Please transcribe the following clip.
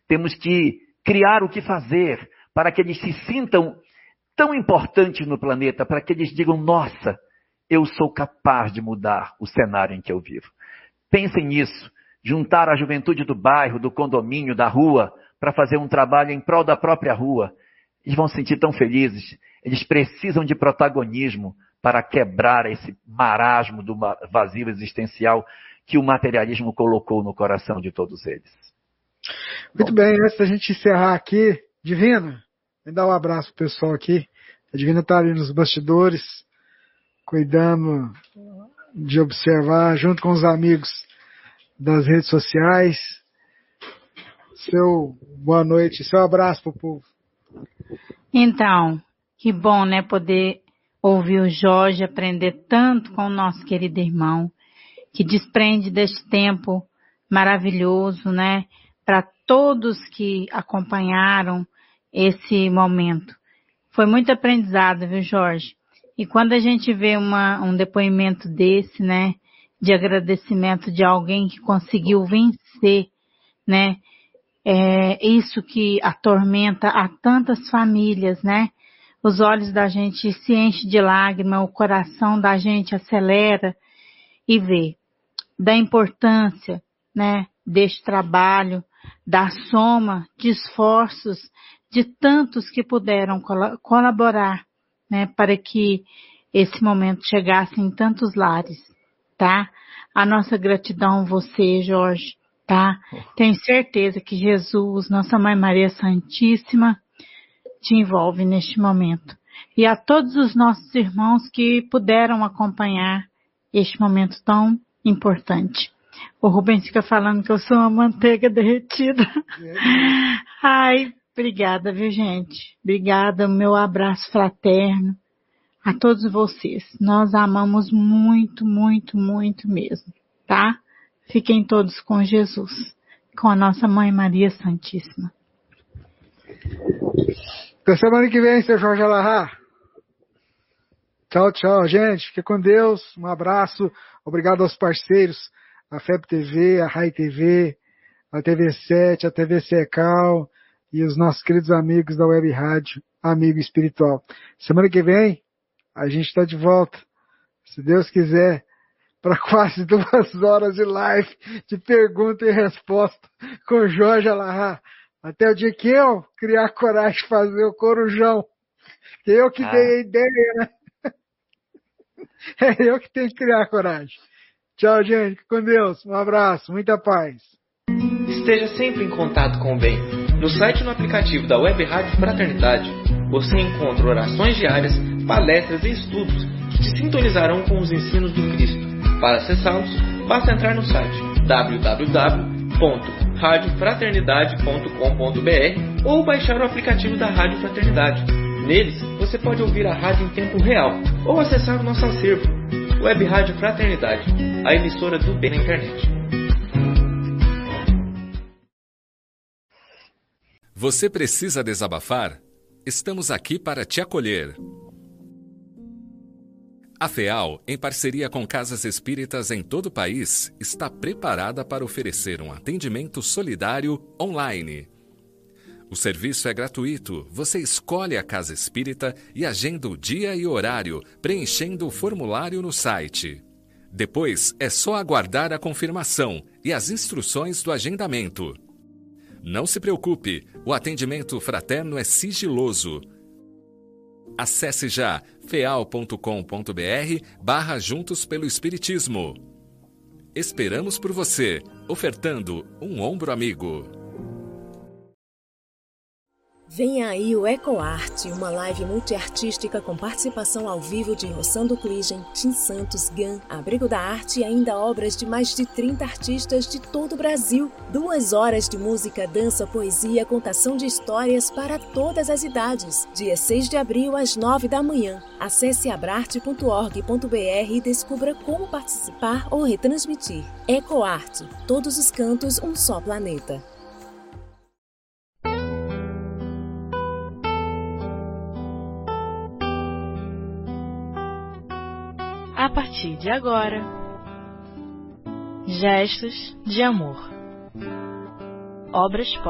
Temos que criar o que fazer para que eles se sintam tão importantes no planeta, para que eles digam, nossa, eu sou capaz de mudar o cenário em que eu vivo. Pensem nisso, juntar a juventude do bairro, do condomínio, da rua, para fazer um trabalho em prol da própria rua. Eles vão se sentir tão felizes. Eles precisam de protagonismo para quebrar esse marasmo do vazio existencial que o materialismo colocou no coração de todos eles. Muito bem, antes da gente encerrar aqui, Divino, me dá um abraço pro pessoal aqui. A Divina está ali nos bastidores, cuidando de observar, junto com os amigos das redes sociais. Seu boa noite, seu abraço pro povo. Então, que bom, né, poder ouvir o Jorge, aprender tanto com o nosso querido irmão, que desprende deste tempo maravilhoso, né, para todos que acompanharam esse momento. Foi muito aprendizado, viu, Jorge? E quando a gente vê um depoimento desse, né, de agradecimento de alguém que conseguiu vencer, né, isso que atormenta a tantas famílias, né? Os olhos da gente se enchem de lágrima, o coração da gente acelera e vê da importância, né, deste trabalho, da soma de esforços de tantos que puderam colaborar, né, para que esse momento chegasse em tantos lares, tá? A nossa gratidão a você, Jorge, tá? Tenho certeza que Jesus, Nossa Mãe Maria Santíssima, te envolve neste momento. E a todos os nossos irmãos que puderam acompanhar este momento tão importante. O Rubens fica falando que eu sou uma manteiga derretida. Ai, obrigada, viu, gente? Obrigada, meu abraço fraterno a todos vocês. Nós amamos muito, muito, muito mesmo, tá? Fiquem todos com Jesus, com a nossa Mãe Maria Santíssima. Até semana que vem, seu Jorge Alahá. Tchau, tchau, gente. Fique com Deus. Um abraço. Obrigado aos parceiros, a FEB TV, a RAI TV, a TV7, a TV Secal e os nossos queridos amigos da Web Rádio Amigo Espiritual. Semana que vem, a gente está de volta, se Deus quiser, para quase 2 horas de live de pergunta e resposta com Jorge Alahá. Até o dia que eu criar coragem de fazer o Corujão. Que eu que dei a ideia, né? É eu que tenho que criar coragem. Tchau, gente. Com Deus. Um abraço. Muita paz. Esteja sempre em contato com o bem. No site e no aplicativo da Web Rádio Fraternidade, você encontra orações diárias, palestras e estudos que te sintonizarão com os ensinos do Cristo. Para acessá-los, basta entrar no site www.radiofraternidade.com.br ou baixar o aplicativo da Rádio Fraternidade. Neles, você pode ouvir a rádio em tempo real ou acessar o nosso acervo. Web Rádio Fraternidade, a emissora do bem na internet. Você precisa desabafar? Estamos aqui para te acolher. A FEAL, em parceria com casas espíritas em todo o país, está preparada para oferecer um atendimento solidário online. O serviço é gratuito. Você escolhe a casa espírita e agenda o dia e horário, preenchendo o formulário no site. Depois, é só aguardar a confirmação e as instruções do agendamento. Não se preocupe, o atendimento fraterno é sigiloso. Acesse já feal.com.br/Juntos pelo Espiritismo. Esperamos por você, ofertando um ombro amigo. Vem aí o EcoArt, uma live multiartística com participação ao vivo de Rossando Cligem, Tim Santos, Gan, Abrigo da Arte e ainda obras de mais de 30 artistas de todo o Brasil. 2 horas de música, dança, poesia, contação de histórias para todas as idades. Dia 6 de abril, às 9 da manhã. Acesse abrarte.org.br e descubra como participar ou retransmitir. EcoArt, todos os cantos, um só planeta. A partir de agora, gestos de amor. Obras